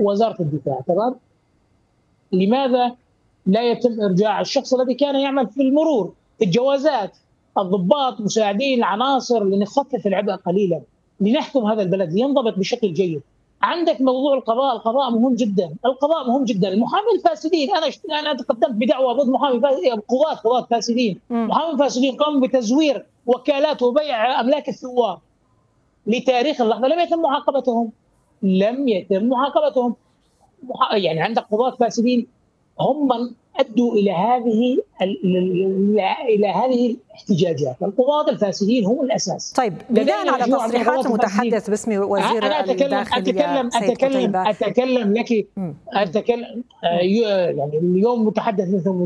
وزاره الدفاع. تمام؟ لماذا لا يتم ارجاع الشخص الذي كان يعمل في المرور، في الجوازات، الضباط، مساعدين، العناصر، لنخفف العبء قليلا، لنحكم هذا البلد، لينضبط بشكل جيد. عندك موضوع القضاء، القضاء مهم جدا، القضاء مهم جدا. المحامين الفاسدين، انا تقدمت بدعوى ضد قضاة فاسدين، محامين فاسدين قاموا بتزوير وكالات وبيع املاك الثوار لتاريخ اللحظه، لم يتم معاقبتهم، لم يتم معاقبتهم. يعني عندك قضاة فاسدين هم من ادوا الى هذه الاحتجاجات. القضاة الفاسدين هم الاساس. طيب، بناء على تصريحات المتحدث باسم وزير الداخلية سيد قتيبة، اتكلم لك يعني اليوم متحدث مثل